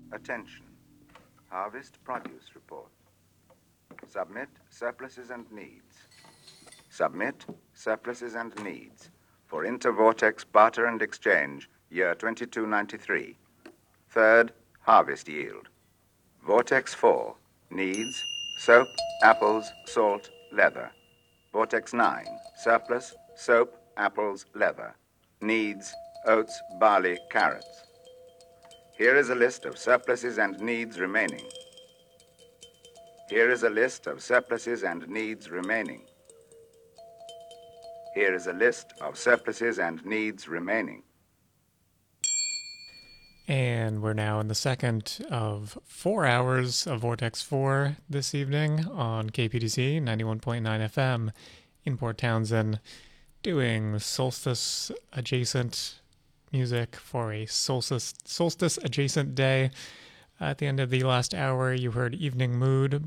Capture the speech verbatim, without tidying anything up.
Attention. Harvest Produce Report. Submit surpluses and needs. Submit surpluses and needs for Intervortex Barter and Exchange, year twenty-two ninety-three. Third, harvest yield. Vortex four, needs, soap, apples, salt, leather. Vortex nine, surplus, soap, apples, leather. Needs, oats, barley, carrots. Here is a list of surpluses and needs remaining. Here is a list of surpluses and needs remaining. Here is a list of surpluses and needs remaining. And we're now in the second of four hours of Vortex four this evening on K P D C ninety-one point nine F M in Port Townsend, doing solstice adjacent music for a solstice solstice adjacent day. At the end of the last hour, you heard Evening Mood